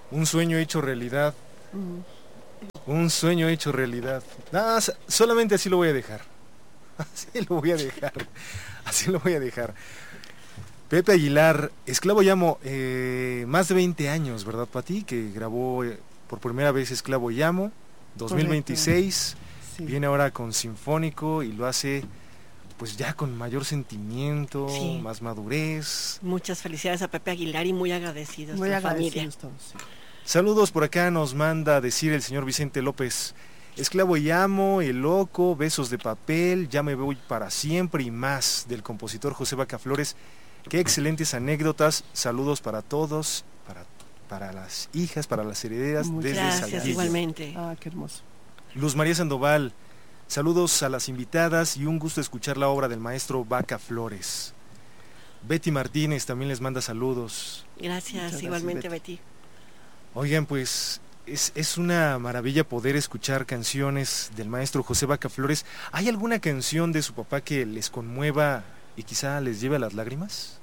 Un sueño hecho realidad. Mm. Un sueño hecho realidad. Nada, solamente así lo voy a dejar. Así lo voy a dejar. Así lo voy a dejar. Pepe Aguilar, Esclavo y Amo, más de 20 años, ¿verdad, Pati? Que grabó por primera vez Esclavo y Amo, 2026. Sí. Viene ahora con Sinfónico y lo hace pues ya con mayor sentimiento, Sí. más madurez. Muchas felicidades a Pepe Aguilar y muy agradecidos Muy a la familia. agradecidos todos. Sí. Saludos por acá, nos manda a decir el señor Vicente López. Esclavo y Amo, El Loco, Besos de Papel, Ya me voy para siempre y más, del compositor José Vaca Flores. Qué excelentes anécdotas, saludos para todos, para las hijas, para las herederas. Muchas desde Gracias, Saltillo. igualmente. Ah, qué hermoso. Luz María Sandoval, saludos a las invitadas y un gusto escuchar la obra del maestro Vaca Flores. Betty Martínez también les manda saludos. Gracias, Muchas igualmente, gracias, Betty. Oigan, pues es una maravilla poder escuchar canciones del maestro José Vaca Flores. ¿Hay alguna canción de su papá que les conmueva y quizá les lleve a las lágrimas?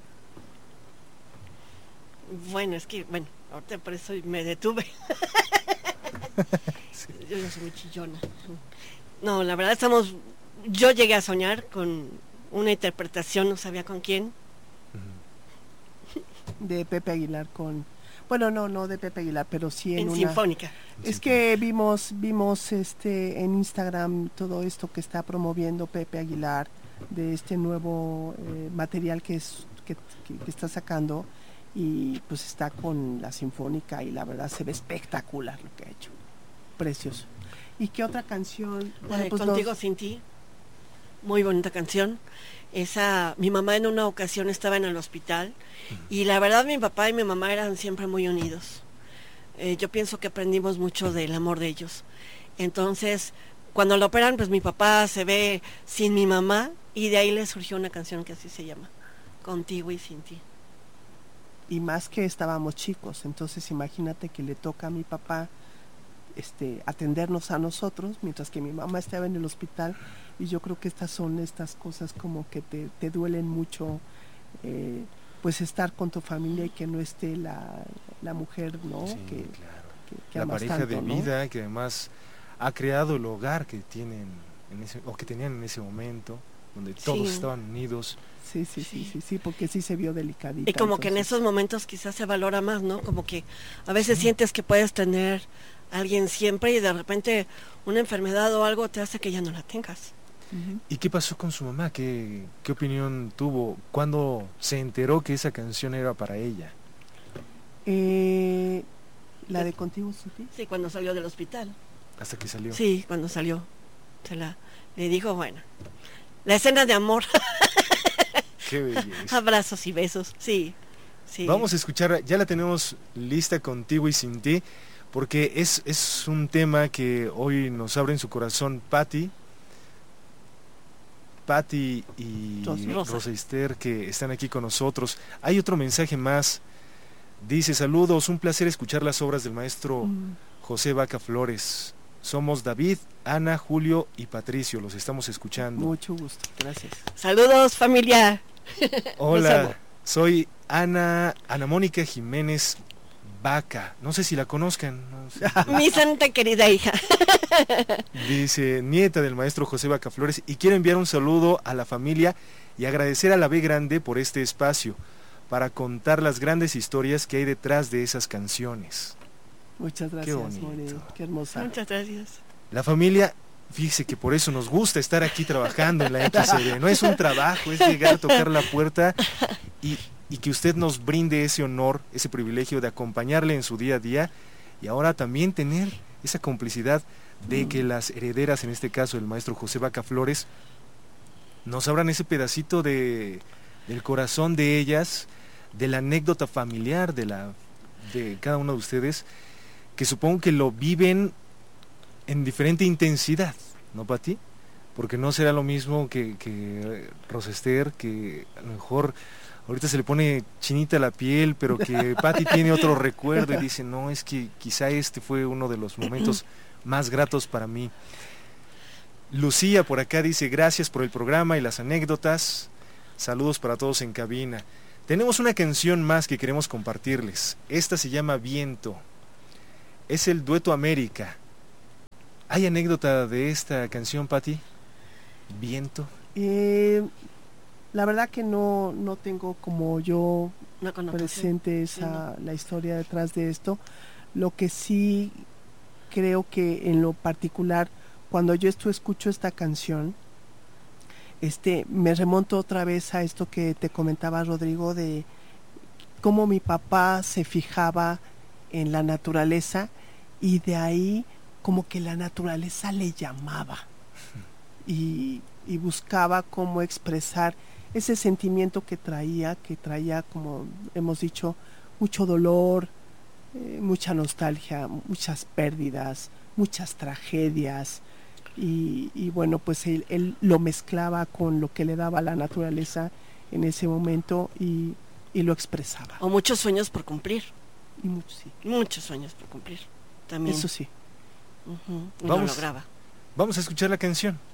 Bueno, es que, ahorita por eso me detuve. Yo no soy muy chillona. No, la verdad yo llegué a soñar con una interpretación, no sabía con quién. De Pepe Aguilar con... Bueno, no de Pepe Aguilar, pero sí en una... Sinfónica. Es que vimos en Instagram todo esto que está promoviendo Pepe Aguilar, de este nuevo material que está sacando, y pues está con la Sinfónica y la verdad se ve espectacular lo que ha hecho. Precioso. ¿Y qué otra canción? Bueno, pues Contigo sin ti. Muy bonita canción. Mi mamá en una ocasión estaba en el hospital y la verdad mi papá y mi mamá eran siempre muy unidos. Yo pienso que aprendimos mucho del amor de ellos. Entonces, cuando lo operan, pues mi papá se ve sin mi mamá y de ahí le surgió una canción que así se llama, Contigo y sin ti. Y más que estábamos chicos, entonces imagínate que le toca a mi papá atendernos a nosotros, mientras que mi mamá estaba en el hospital, y yo creo que estas cosas como que te duelen mucho, pues estar con tu familia y que no esté la mujer, ¿no? Sí, que, claro. que La amas pareja tanto, de ¿no? vida que además ha creado el hogar que tienen que tenían en ese momento, donde todos Sí. estaban unidos. Sí, porque sí se vio delicadita. Y como que en esos momentos quizás se valora más, ¿no? Como que a veces sientes que puedes tener a alguien siempre y de repente una enfermedad o algo te hace que ya no la tengas. Uh-huh. ¿Y qué pasó con su mamá? ¿Qué opinión tuvo? ¿Cuándo se enteró que esa canción era para ella? La de Contigo sin ti. Sí, cuando salió del hospital. Hasta que salió. Sí, cuando salió. Le dijo, bueno, la escena de amor, Qué belleza. abrazos y besos, sí. Vamos a escuchar, ya la tenemos lista, Contigo y sin ti, porque es un tema que hoy nos abre en su corazón Patti y Rosa Ester, que están aquí con nosotros. Hay otro mensaje más. Dice: saludos, un placer escuchar las obras del maestro José Vaca Flores. Somos David, Ana, Julio y Patricio, los estamos escuchando. Mucho gusto, gracias. Saludos, familia. Hola, soy Ana Mónica Jiménez Vaca, no sé si la conozcan, no sé. Mi santa querida hija. Dice, nieta del maestro José Vaca Flores, y quiero enviar un saludo a la familia y agradecer a la B Grande por este espacio para contar las grandes historias que hay detrás de esas canciones. Muchas gracias, bonito. More, qué hermosa. Muchas gracias. La familia, fíjese que por eso nos gusta estar aquí trabajando en la XR. No es un trabajo, es llegar a tocar la puerta y que usted nos brinde ese honor, ese privilegio de acompañarle en su día a día, y ahora también tener esa complicidad de que las herederas, en este caso el maestro José Vaca Flores, nos abran ese pedacito del corazón de ellas, de la anécdota familiar de cada uno de ustedes, que supongo que lo viven en diferente intensidad, ¿no, Pati? Porque no será lo mismo que Rosa Ester, que a lo mejor ahorita se le pone chinita la piel, pero que Pati tiene otro recuerdo y dice, no, es que quizá este fue uno de los momentos más gratos para mí. Lucía por acá dice, gracias por el programa y las anécdotas, saludos para todos en cabina. Tenemos una canción más que queremos compartirles, esta se llama Viento, es el dueto América. ¿Hay anécdota de esta canción, Patti? Viento. La verdad que no tengo como yo Una connotación. presente Sí, no. la historia detrás de esto. Lo que sí creo que en lo particular, cuando yo escucho esta canción, me remonto otra vez a esto que te comentaba, Rodrigo, de cómo mi papá se fijaba en la naturaleza y de ahí como que la naturaleza le llamaba y buscaba cómo expresar ese sentimiento que traía, como hemos dicho, mucho dolor, mucha nostalgia, muchas pérdidas, muchas tragedias. Y bueno, pues él lo mezclaba con lo que le daba la naturaleza en ese momento y lo expresaba. O muchos sueños por cumplir. Y sí. Muchos sueños por cumplir. También. Eso sí. Y lo lograba. Vamos a escuchar la canción.